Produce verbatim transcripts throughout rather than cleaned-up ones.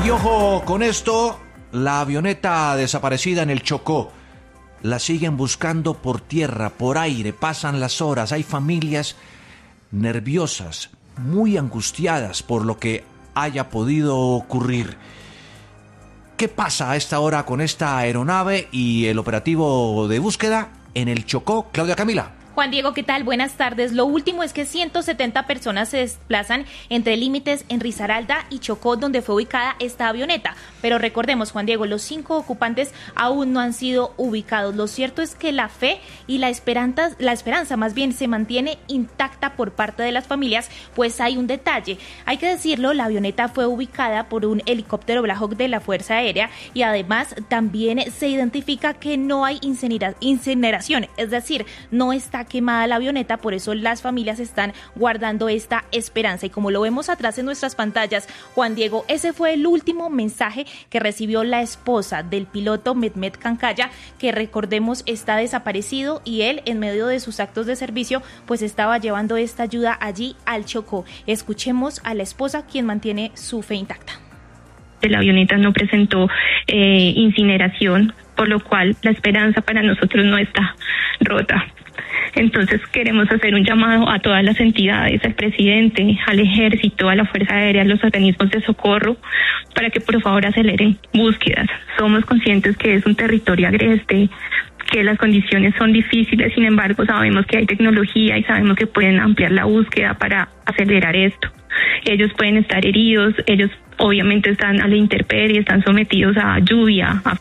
Y ojo con esto, la avioneta desaparecida en el Chocó. La siguen buscando por tierra, por aire, pasan las horas. Hay familias nerviosas, muy angustiadas por lo que haya podido ocurrir. ¿Qué pasa a esta hora con esta aeronave y el operativo de búsqueda en el Chocó? Claudia Camila. Juan Diego, ¿qué tal? Buenas tardes. Lo último es que ciento setenta personas se desplazan entre límites en Risaralda y Chocó, donde fue ubicada esta avioneta. Pero recordemos, Juan Diego, los cinco ocupantes aún no han sido ubicados. Lo cierto es que la fe y la esperanza, la esperanza más bien se mantiene intacta por parte de las familias, pues hay un detalle. Hay que decirlo, la avioneta fue ubicada por un helicóptero Black Hawk de la Fuerza Aérea y además también se identifica que no hay incinera- incineración, es decir, no está quemada la avioneta, por eso las familias están guardando esta esperanza. Y como lo vemos atrás en nuestras pantallas, Juan Diego, ese fue el último mensaje que recibió la esposa del piloto Mehmet Kankaya, que recordemos está desaparecido, y él en medio de sus actos de servicio pues estaba llevando esta ayuda allí al Chocó. Escuchemos a la esposa, quien mantiene su fe intacta. La avioneta no presentó eh, incineración, por lo cual la esperanza para nosotros no está rota. Entonces queremos hacer un llamado a todas las entidades, al presidente, al ejército, a la Fuerza Aérea, a los organismos de socorro, para que por favor aceleren búsquedas. Somos conscientes que es un territorio agreste, que las condiciones son difíciles, sin embargo sabemos que hay tecnología y sabemos que pueden ampliar la búsqueda para acelerar esto. Ellos pueden estar heridos, ellos obviamente están a la intemperie, están sometidos a lluvia. A...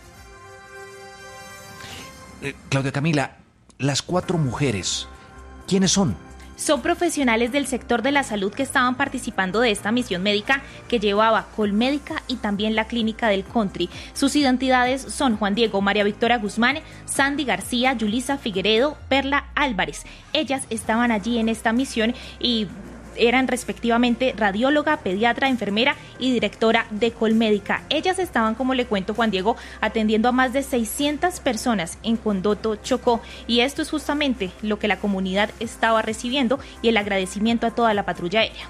Eh, Claudia Camila, las cuatro mujeres, ¿quiénes son? Son profesionales del sector de la salud que estaban participando de esta misión médica que llevaba Colmédica y también la clínica del Country. Sus identidades son Juan Diego, María Victoria Guzmán, Sandy García, Yulisa Figueredo, Perla Álvarez. Ellas estaban allí en esta misión y eran respectivamente radióloga, pediatra, enfermera y directora de Colmédica. Ellas estaban, como le cuento, Juan Diego, atendiendo a más de seiscientas personas en Condoto, Chocó, y esto es justamente lo que la comunidad estaba recibiendo y el agradecimiento a toda la patrulla aérea.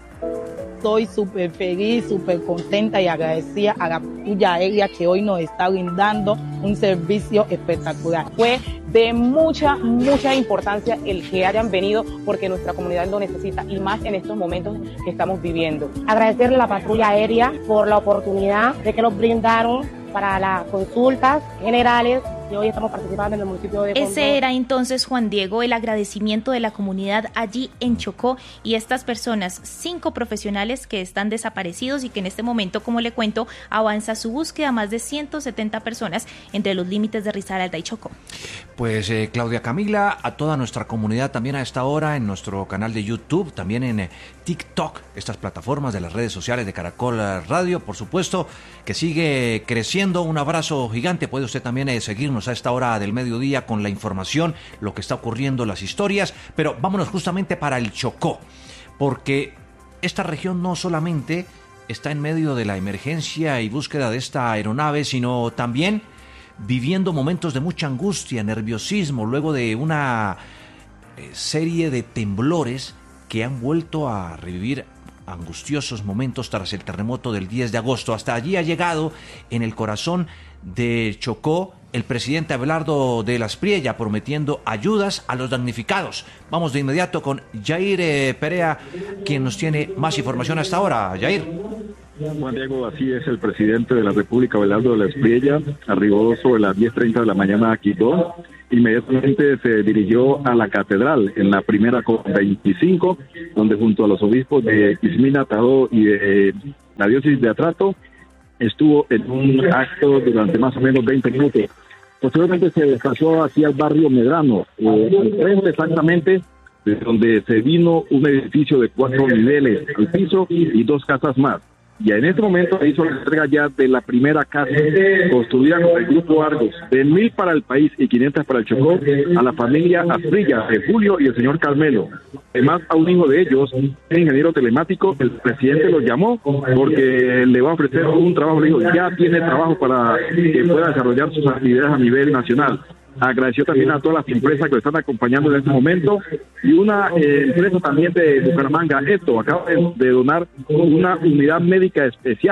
Estoy súper feliz, súper contenta y agradecida a la patrulla aérea que hoy nos está brindando un servicio espectacular. Fue de mucha, mucha importancia el que hayan venido porque nuestra comunidad lo necesita y más en estos momentos que estamos viviendo. Agradecerle a la patrulla aérea por la oportunidad de que nos brindaron para las consultas generales y hoy estamos participando en el municipio de Condó. Ese era entonces, Juan Diego, el agradecimiento de la comunidad allí en Chocó y estas personas, cinco profesionales que están desaparecidos y que en este momento, como le cuento, avanza su búsqueda, más de ciento setenta personas entre los límites de Risaralda y Chocó. Pues eh, Claudia Camila, a toda nuestra comunidad también a esta hora en nuestro canal de YouTube, también en eh, TikTok, estas plataformas de las redes sociales de Caracol Radio, por supuesto, que sigue creciendo. Un abrazo gigante. Puede usted también eh, seguirnos a esta hora del mediodía con la información, lo que está ocurriendo, las historias, pero vámonos justamente para el Chocó, porque esta región no solamente está en medio de la emergencia y búsqueda de esta aeronave, sino también viviendo momentos de mucha angustia, nerviosismo, luego de una eh, serie de temblores que han vuelto a revivir angustiosos momentos tras el terremoto del diez de agosto. Hasta allí ha llegado, en el corazón de Chocó, el presidente Abelardo de las Priella, prometiendo ayudas a los damnificados. Vamos de inmediato con Jair eh, Perea, quien nos tiene más información hasta ahora. Jair. Juan Diego, así es, el presidente de la República, Abelardo de las Priella, arribó sobre las diez treinta de la mañana a Quito. Inmediatamente se dirigió a la catedral en la primera C O P veinticinco, donde junto a los obispos de Quismina, Tajó y de la diócesis de Atrato, estuvo en un acto durante más o menos veinte minutos. Posteriormente se desplazó hacia el barrio Medrano, eh, al frente exactamente de donde se vino un edificio de cuatro niveles al piso y dos casas más. Y en este momento hizo la entrega ya de la primera casa construida con el Grupo Argos, de mil para el país y quinientas para el Chocó, a la familia Asprilla, de Julio y el señor Carmelo. Además, a un hijo de ellos, un ingeniero telemático, el presidente lo llamó porque le va a ofrecer un trabajo. Le dijo, ya tiene trabajo para que pueda desarrollar sus actividades a nivel nacional. Agradeció también a todas las empresas que lo están acompañando en este momento y una eh, empresa también de Bucaramanga, esto acaba de, de donar una unidad médica especial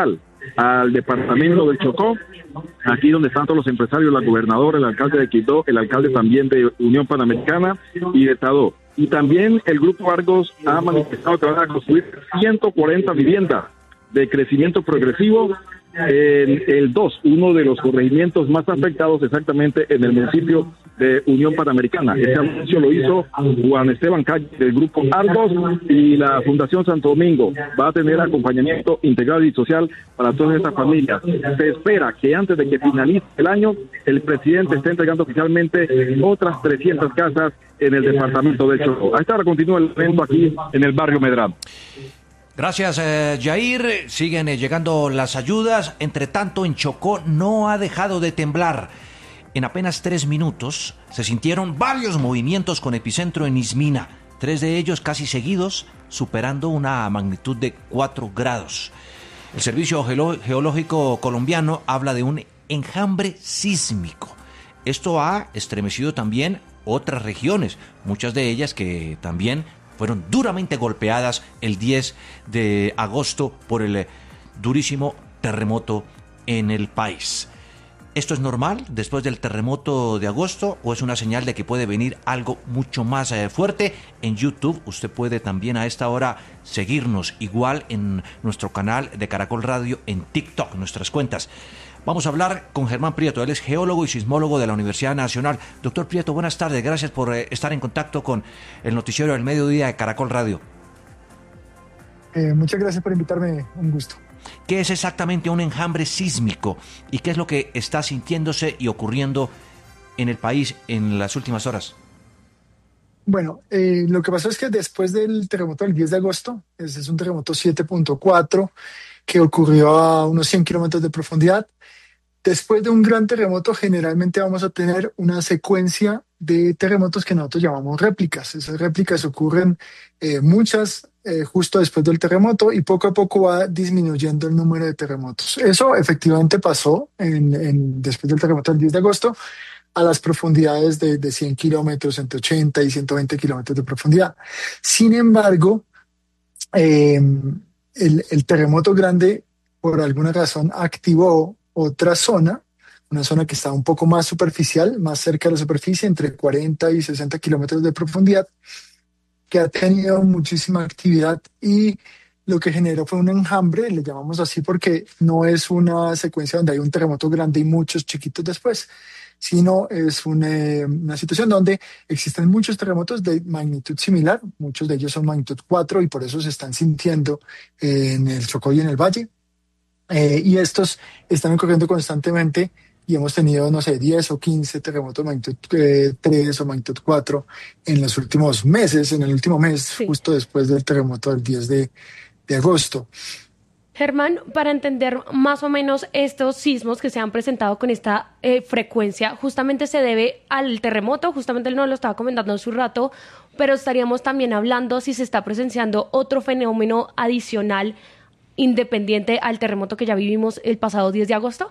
al departamento del Chocó, aquí donde están todos los empresarios, la gobernadora, el alcalde de Quito, el alcalde también de Unión Panamericana y de Tadó. Y también el Grupo Argos ha manifestado que van a construir ciento cuarenta viviendas de crecimiento progresivo en el dos, uno de los corregimientos más afectados exactamente en el municipio de Unión Panamericana. Este anuncio lo hizo Juan Esteban Calle del Grupo Argos, y la Fundación Santo Domingo va a tener acompañamiento integral y social para todas estas familias. Se espera que antes de que finalice el año, el presidente esté entregando oficialmente otras trescientas casas en el departamento de Chocó. A esta hora continúa el evento aquí en el barrio Medrano. Gracias, eh, Jair. Siguen eh, llegando las ayudas. Entre tanto, en Chocó no ha dejado de temblar. En apenas tres minutos se sintieron varios movimientos con epicentro en Ismina, tres de ellos casi seguidos, superando una magnitud de cuatro grados. El Servicio Geológico Colombiano habla de un enjambre sísmico. Esto ha estremecido también otras regiones, muchas de ellas que también fueron duramente golpeadas el diez de agosto por el durísimo terremoto en el país. ¿Esto es normal después del terremoto de agosto o es una señal de que puede venir algo mucho más eh, fuerte? En YouTube usted puede también a esta hora seguirnos, igual en nuestro canal de Caracol Radio, en TikTok, nuestras cuentas. Vamos a hablar con Germán Prieto, él es geólogo y sismólogo de la Universidad Nacional. Doctor Prieto, buenas tardes, gracias por eh, estar en contacto con el noticiero del mediodía de Caracol Radio. Eh, muchas gracias por invitarme, un gusto. ¿Qué es exactamente un enjambre sísmico y qué es lo que está sintiéndose y ocurriendo en el país en las últimas horas? Bueno, eh, lo que pasó es que después del terremoto del diez de agosto, ese es un terremoto siete punto cuatro que ocurrió a unos cien kilómetros de profundidad. Después de un gran terremoto, generalmente vamos a tener una secuencia de terremotos que nosotros llamamos réplicas. Esas réplicas ocurren eh, muchas eh, justo después del terremoto y poco a poco va disminuyendo el número de terremotos. Eso efectivamente pasó en, en, después del terremoto del diez de agosto a las profundidades de, de cien kilómetros, entre ochenta y ciento veinte kilómetros de profundidad. Sin embargo, eh, el, el terremoto grande, por alguna razón, activó otra zona, una zona que está un poco más superficial, más cerca de la superficie, entre cuarenta y sesenta kilómetros de profundidad, que ha tenido muchísima actividad y lo que generó fue un enjambre, le llamamos así porque no es una secuencia donde hay un terremoto grande y muchos chiquitos después, sino es una, una situación donde existen muchos terremotos de magnitud similar, muchos de ellos son magnitud cuatro y por eso se están sintiendo en el Chocó y en el Valle. Eh, y estos están ocurriendo constantemente y hemos tenido, no sé, diez o quince terremotos de magnitud eh, tres o magnitud cuatro en los últimos meses, en el último mes, sí, justo después del terremoto del diez de agosto. Germán, para entender más o menos estos sismos que se han presentado con esta eh, frecuencia, justamente se debe al terremoto, justamente él nos lo estaba comentando hace un rato, pero estaríamos también hablando si se está presenciando otro fenómeno adicional independiente al terremoto que ya vivimos el pasado diez de agosto?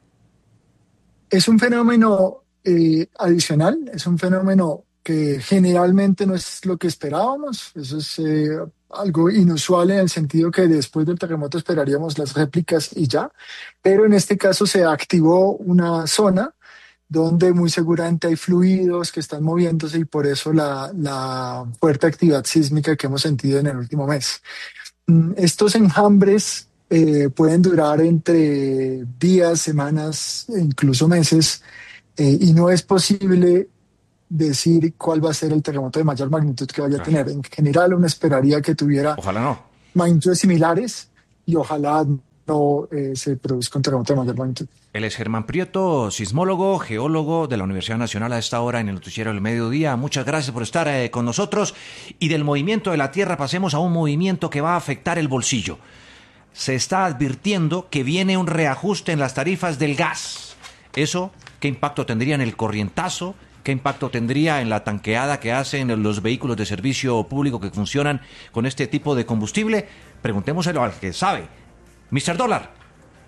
Es un fenómeno eh, adicional, es un fenómeno que generalmente no es lo que esperábamos. Eso es eh, algo inusual en el sentido que después del terremoto esperaríamos las réplicas y ya, pero en este caso se activó una zona donde muy seguramente hay fluidos que están moviéndose y por eso la, la fuerte actividad sísmica que hemos sentido en el último mes. Estos enjambres eh, pueden durar entre días, semanas, incluso meses, eh, y no es posible decir cuál va a ser el terremoto de mayor magnitud que vaya a tener. En general, uno esperaría que tuviera ojalá no. magnitudes similares y ojalá no eh, se produzca un terremoto de mayor magnitud. Él es Germán Prieto, sismólogo, geólogo de la Universidad Nacional a esta hora en el noticiero del mediodía. Muchas gracias por estar eh, con nosotros. Y del movimiento de la Tierra pasemos a un movimiento que va a afectar el bolsillo. Se está advirtiendo que viene un reajuste en las tarifas del gas. ¿Eso qué impacto tendría en el corrientazo? ¿Qué impacto tendría en la tanqueada que hacen los vehículos de servicio público que funcionan con este tipo de combustible? Preguntémoselo al que sabe. mister Dólar.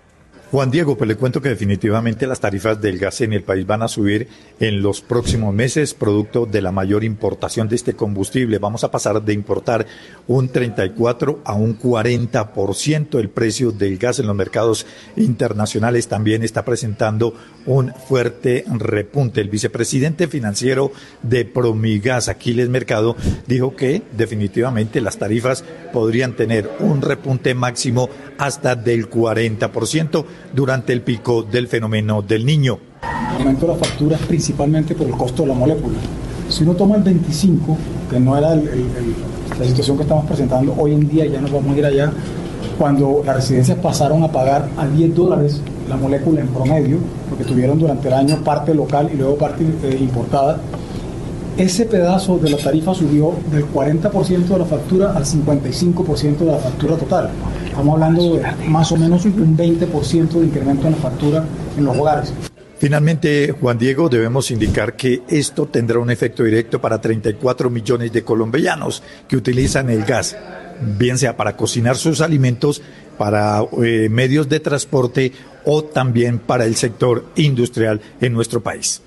Juan Diego, pues le cuento que definitivamente las tarifas del gas en el país van a subir en los próximos meses, producto de la mayor importación de este combustible. Vamos a pasar de importar un treinta y cuatro a un cuarenta por ciento. El precio del gas en los mercados internacionales también está presentando un fuerte repunte. El vicepresidente financiero de Promigas, Aquiles Mercado, dijo que definitivamente las tarifas podrían tener un repunte máximo hasta del cuarenta por ciento durante el pico del fenómeno del Niño. El aumento de la factura es principalmente por el costo de la molécula. Si uno toma el veinticinco, que no era el, el, el, la situación que estamos presentando, hoy en día ya nos vamos a ir allá, cuando las residencias pasaron a pagar a diez dólares la molécula en promedio, porque tuvieron durante el año parte local y luego parte eh, importada, ese pedazo de la tarifa subió del cuarenta por ciento de la factura al cincuenta y cinco por ciento de la factura total. Estamos hablando de más o menos un veinte por ciento de incremento en la factura en los hogares. Finalmente, Juan Diego, debemos indicar que esto tendrá un efecto directo para treinta y cuatro millones de colombianos que utilizan el gas, bien sea para cocinar sus alimentos, para eh, medios de transporte o también para el sector industrial en nuestro país.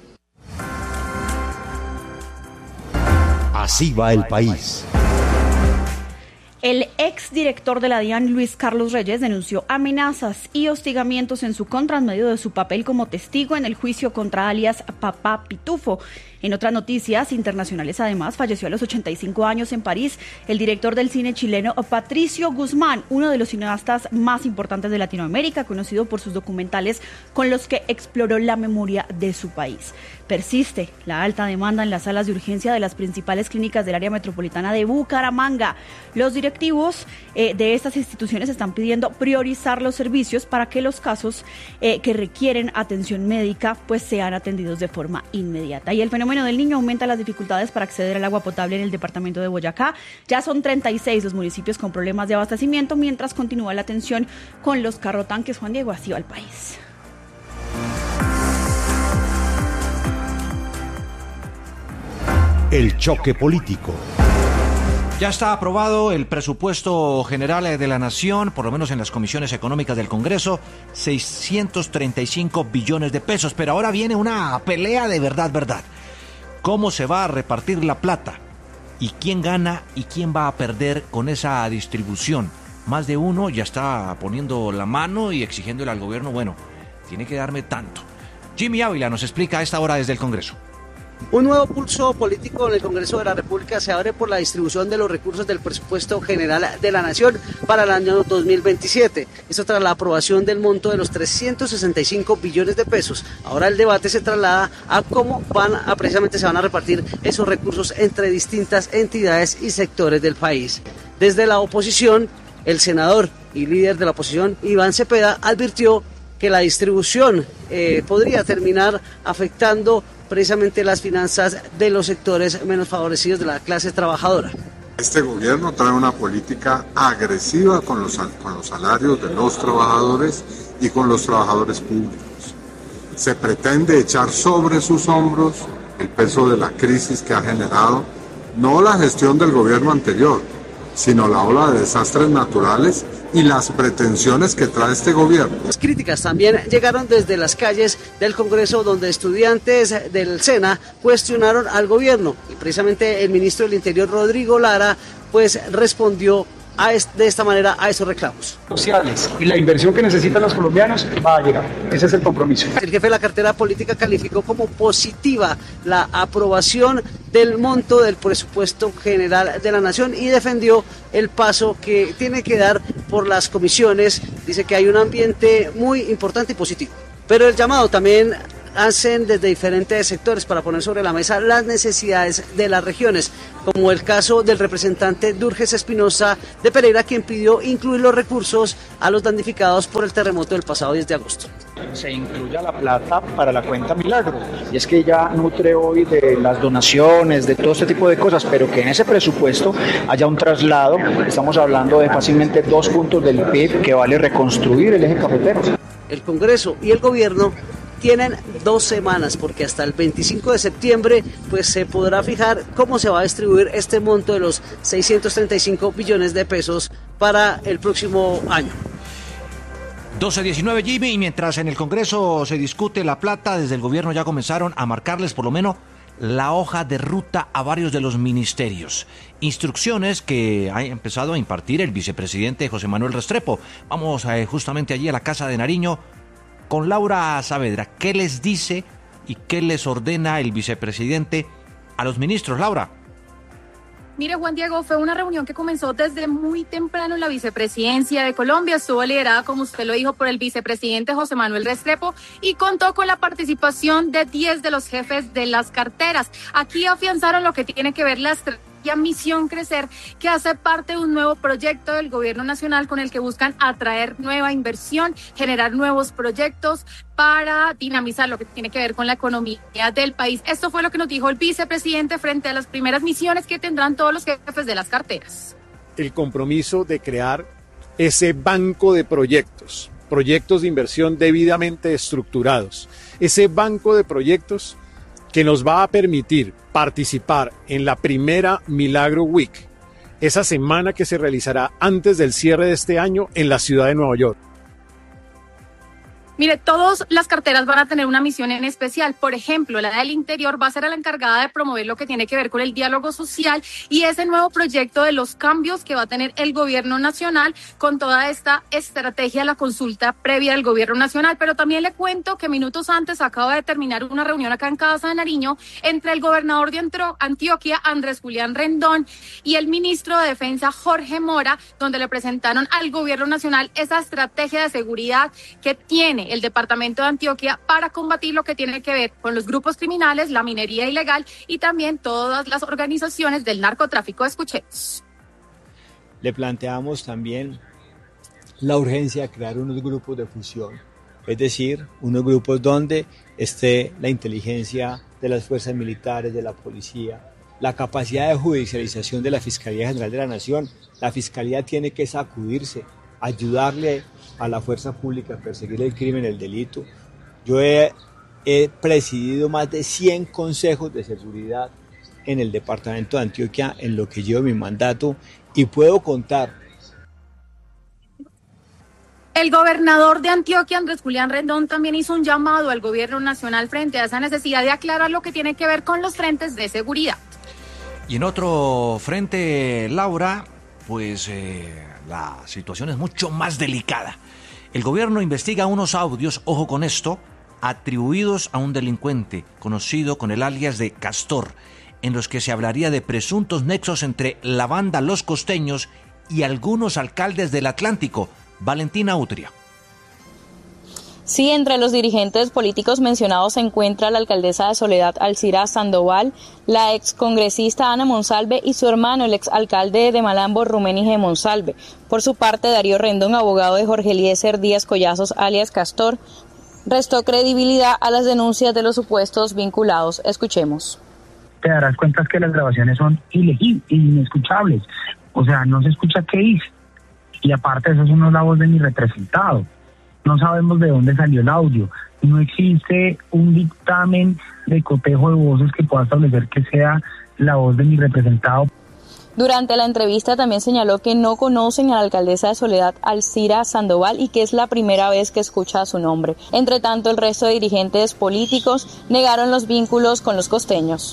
Así va el país. El exdirector de la DIAN, Luis Carlos Reyes, denunció amenazas y hostigamientos en su contra en medio de su papel como testigo en el juicio contra alias Papá Pitufo. En otras noticias internacionales, además, falleció a los ochenta y cinco años en París el director del cine chileno Patricio Guzmán, uno de los cineastas más importantes de Latinoamérica, conocido por sus documentales con los que exploró la memoria de su país. Persiste la alta demanda en las salas de urgencia de las principales clínicas del área metropolitana de Bucaramanga. Los directivos eh, de estas instituciones están pidiendo priorizar los servicios para que los casos eh, que requieren atención médica pues sean atendidos de forma inmediata. Y el fenómeno del Niño aumenta las dificultades para acceder al agua potable en el departamento de Boyacá. Ya son treinta y seis los municipios con problemas de abastecimiento, mientras continúa la tensión con los carrotanques. Juan Diego, así va el país. El choque político. Ya está aprobado el presupuesto general de la Nación, por lo menos en las comisiones económicas del Congreso, seiscientos treinta y cinco billones de pesos. Pero ahora viene una pelea de verdad, verdad. ¿Cómo se va a repartir la plata? ¿Y quién gana y quién va a perder con esa distribución? Más de uno ya está poniendo la mano y exigiéndole al gobierno, bueno, tiene que darme tanto. Jimmy Ávila nos explica a esta hora desde el Congreso. Un nuevo pulso político en el Congreso de la República se abre por la distribución de los recursos del presupuesto general de la Nación para el año dos mil veintisiete. Esto tras la aprobación del monto de los trescientos sesenta y cinco billones de pesos. Ahora el debate se traslada a cómo van a, precisamente se van a repartir esos recursos entre distintas entidades y sectores del país. Desde la oposición, el senador y líder de la oposición, Iván Cepeda, advirtió que la distribución eh, podría terminar afectando precisamente las finanzas de los sectores menos favorecidos de la clase trabajadora. Este gobierno trae una política agresiva con los, con los salarios de los trabajadores y con los trabajadores públicos. Se pretende echar sobre sus hombros el peso de la crisis que ha generado no la gestión del gobierno anterior, sino la ola de desastres naturales y las pretensiones que trae este gobierno. Las críticas también llegaron desde las calles del Congreso, donde estudiantes del SENA cuestionaron al gobierno y precisamente el ministro del Interior, Rodrigo Lara, pues respondió a es, de esta manera a esos reclamos. Sociales y la inversión que necesitan los colombianos va a llegar. Ese es el compromiso. El jefe de la cartera política calificó como positiva la aprobación del monto del presupuesto general de la Nación y defendió el paso que tiene que dar por las comisiones. Dice que hay un ambiente muy importante y positivo. Pero el llamado también hacen desde diferentes sectores para poner sobre la mesa las necesidades de las regiones, como el caso del representante Durges Espinosa de Pereira, quien pidió incluir los recursos a los damnificados por el terremoto del pasado diez de agosto. Se incluya la plata para la cuenta Milagro, y es que ella nutre hoy de las donaciones, de todo este tipo de cosas, pero que en ese presupuesto haya un traslado. Estamos hablando de fácilmente dos puntos del P I B que vale reconstruir el eje cafetero. El Congreso y el Gobierno tienen dos semanas, porque hasta el veinticinco de septiembre pues se podrá fijar cómo se va a distribuir este monto de los seiscientos treinta y cinco billones de pesos para el próximo año. doce diecinueve, Jimmy, y mientras en el Congreso se discute la plata, desde el gobierno ya comenzaron a marcarles por lo menos la hoja de ruta a varios de los ministerios. Instrucciones que ha empezado a impartir el vicepresidente José Manuel Restrepo. Vamos eh, justamente allí a la Casa de Nariño con Laura Saavedra. ¿Qué les dice y qué les ordena el vicepresidente a los ministros, Laura? Mire, Juan Diego, fue una reunión que comenzó desde muy temprano en la vicepresidencia de Colombia. Estuvo liderada, como usted lo dijo, por el vicepresidente José Manuel Restrepo y contó con la participación de diez de los jefes de las carteras. Aquí afianzaron lo que tiene que ver la estrategia Misión Crecer, que hace parte de un nuevo proyecto del gobierno nacional con el que buscan atraer nueva inversión, generar nuevos proyectos para dinamizar lo que tiene que ver con la economía del país. Esto fue lo que nos dijo el vicepresidente frente a las primeras misiones que tendrán todos los jefes de las carteras. El compromiso de crear ese banco de proyectos, proyectos de inversión debidamente estructurados, ese banco de proyectos que nos va a permitir participar en la primera Milagro Week, esa semana que se realizará antes del cierre de este año en la ciudad de Nueva York. Mire, todas las carteras van a tener una misión en especial. Por ejemplo, la del Interior va a ser la encargada de promover lo que tiene que ver con el diálogo social y ese nuevo proyecto de los cambios que va a tener el gobierno nacional con toda esta estrategia de la consulta previa del gobierno nacional. Pero también le cuento que minutos antes acaba de terminar una reunión acá en Casa de Nariño entre el gobernador de Antioquia, Andrés Julián Rendón, y el ministro de Defensa, Jorge Mora, donde le presentaron al gobierno nacional esa estrategia de seguridad que tiene el departamento de Antioquia para combatir lo que tiene que ver con los grupos criminales, la minería ilegal y también todas las organizaciones del narcotráfico. Escuchemos. Le planteamos también la urgencia de crear unos grupos de fusión, es decir, unos grupos donde esté la inteligencia de las fuerzas militares, de la policía, la capacidad de judicialización de la Fiscalía General de la Nación. La Fiscalía tiene que sacudirse, ayudarle a la fuerza pública a perseguir el crimen, el delito. Yo he, he presidido más de cien consejos de seguridad en el departamento de Antioquia en lo que llevo mi mandato y puedo contar. El gobernador de Antioquia, Andrés Julián Rendón, también hizo un llamado al gobierno nacional frente a esa necesidad de aclarar lo que tiene que ver con los frentes de seguridad. Y en otro frente, Laura, pues eh, la situación es mucho más delicada. El gobierno investiga unos audios, ojo con esto, atribuidos a un delincuente conocido con el alias de Castor, en los que se hablaría de presuntos nexos entre la banda Los Costeños y algunos alcaldes del Atlántico. Valentina Utria. Sí, entre los dirigentes políticos mencionados se encuentra la alcaldesa de Soledad, Alcira Sandoval, la excongresista Ana Monsalve y su hermano, el exalcalde de Malambo, Rumén G. Monsalve. Por su parte, Darío Rendón, abogado de Jorge Eliezer Díaz Collazos, alias Castor, restó credibilidad a las denuncias de los supuestos vinculados. Escuchemos. Te darás cuenta que las grabaciones son ilegibles, inescuchables. O sea, no se escucha qué dice. Y aparte, eso no es la voz de mi representado. No sabemos de dónde salió el audio. No existe un dictamen de cotejo de voces que pueda establecer que sea la voz de mi representado. Durante la entrevista también señaló que no conocen a la alcaldesa de Soledad, Alcira Sandoval, y que es la primera vez que escucha su nombre. Entre tanto, el resto de dirigentes políticos negaron los vínculos con los costeños.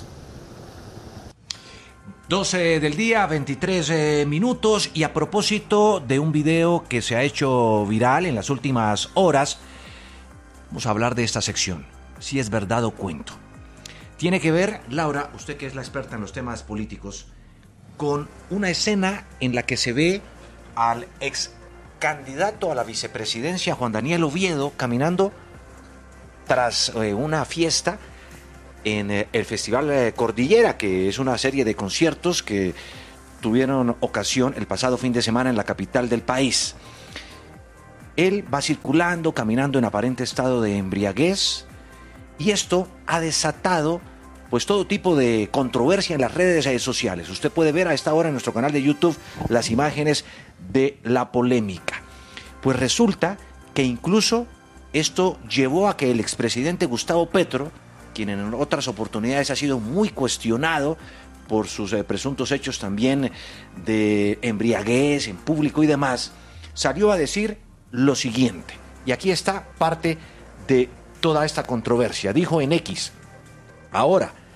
doce del día, veintitrés eh, minutos, y a propósito de un video que se ha hecho viral en las últimas horas, vamos a hablar de esta sección, si es verdad o cuento. Tiene que ver, Laura, usted que es la experta en los temas políticos, con una escena en la que se ve al ex candidato a la vicepresidencia, Juan Daniel Oviedo, caminando tras eh, una fiesta en el Festival Cordillera, que es una serie de conciertos que tuvieron ocasión el pasado fin de semana en la capital del país. Él va circulando, caminando en aparente estado de embriaguez, y esto ha desatado pues todo tipo de controversia en las redes sociales. Usted puede ver a esta hora en nuestro canal de YouTube las imágenes de la polémica. Pues resulta que incluso esto llevó a que el expresidente Gustavo Petro, quien en otras oportunidades ha sido muy cuestionado por sus eh, presuntos hechos también de embriaguez en público y demás, salió a decir lo siguiente. Y aquí está parte de toda esta controversia. Dijo en X: ahora,